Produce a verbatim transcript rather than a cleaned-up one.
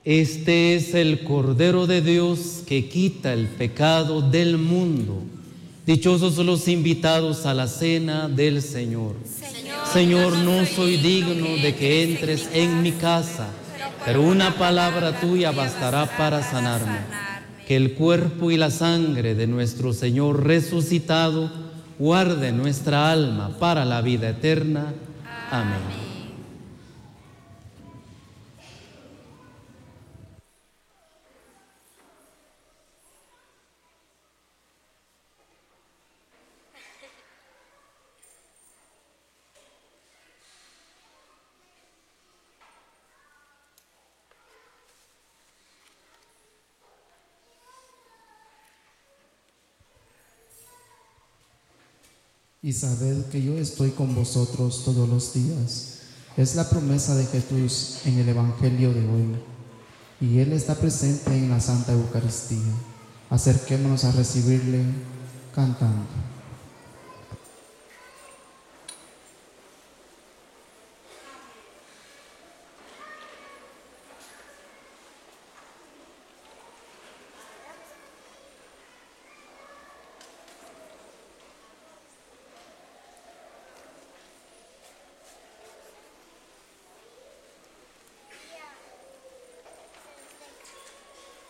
Este es el Cordero de Dios que quita el pecado del mundo. Dichosos los invitados a la cena del Señor. Señor, no soy digno de que entres en mi casa, pero una palabra tuya bastará para sanarme. Que el cuerpo y la sangre de nuestro Señor resucitado guarde nuestra alma para la vida eterna. Amén. Y sabed que yo estoy con vosotros todos los días. Es la promesa de Jesús en el Evangelio de hoy. Y Él está presente en la Santa Eucaristía. Acerquémonos a recibirle cantando.